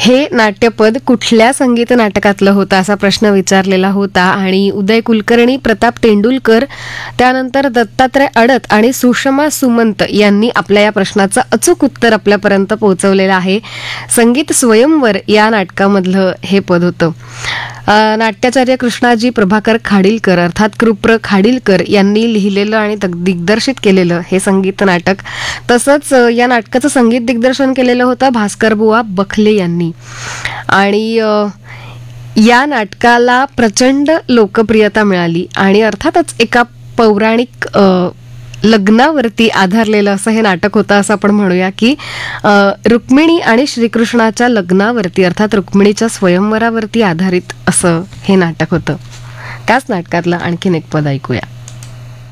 हे नाट्यपद कुठल्या संगीत नाटकातलं होतं असा प्रश्न विचारलेला होता आणि उदय कुलकर्णी, प्रताप तेंडुलकर, त्यानंतर दत्तात्रय अडत आणि सुषमा सुमंत यांनी आपल्या या प्रश्नाचं अचूक उत्तर आपल्यापर्यंत पोहोचवलेलं आहे. संगीत स्वयंवर या नाटकामधलं हे पद होतं. नाट्याचार्य कृष्णाजी प्रभाकर खाडीलकर अर्थात कृप्र खाडीलकर यांनी लिहिलेलं आणि दिग्दर्शित केलेलं हे संगीत नाटक. तसंच या नाटकाचं संगीत दिग्दर्शन केलेलं होतं भास्करबुवा बखले यांनी. आणि या नाटकाला प्रचंड लोकप्रियता मिळाली आणि अर्थातच एका पौराणिक लग्नावरती आधारलेलं असं हे नाटक होतं असं आपण म्हणूया की रुक्मिणी आणि श्रीकृष्णाच्या लग्नावरती अर्थात रुक्मिणीच्या स्वयंवरावरती आधारित असं हे नाटक होतं. त्याच नाटकातलं आणखीन एक पद ऐकूया.